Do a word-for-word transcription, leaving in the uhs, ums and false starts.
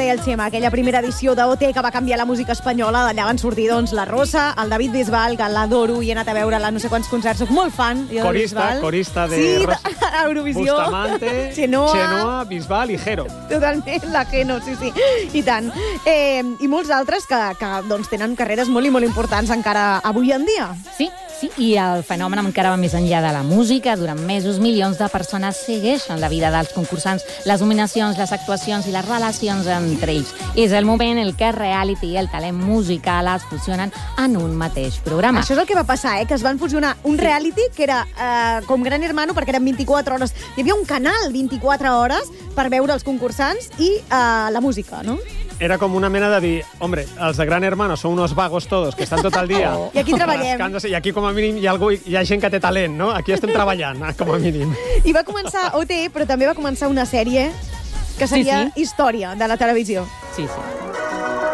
deia el Xema, aquella primera edició d'O T que va canviar la música espanyola, d'allà van sortir, doncs, la Rosa, el David Bisbal, que l'adoro i he anat a veure-la no sé quants concerts, soc molt fan. Jo, corista, corista de... Sí, Rosa, Eurovisió. Bustamante, Xenoa, Xenoa, Bisbal i Jero. Totalment, la Geno, sí, sí, i tant. Eh, I molts altres que, que doncs, tenen carreres molt i molt importants encara avui en dia. Sí, sí, i el fenomen encara va més enllà de la música. Durant mesos, milions de persones segueixen la vida dels concursants, les nominacions, les actuacions i les relacions entre ells. És el moment en què el reality i el talent musical es fusionen en un mateix programa. Això és el que va passar, eh? Que es van fusionar un reality que era eh, com Gran Hermano, perquè eren vint-i-quatre hores. Hi havia un canal vint-i-quatre hores per veure els concursants i eh, la música, no? Era com una mena de dir, hombre, els de Gran Hermano són unos vagos todos, que estan tot el dia... Oh. I aquí treballem. I aquí, com a mínim, hi ha, algú, hi ha gent que té talent, no? Aquí estem treballant, com a mínim. I va començar O T, però també va començar una sèrie que seria sí, sí. història de la televisió. Sí, sí.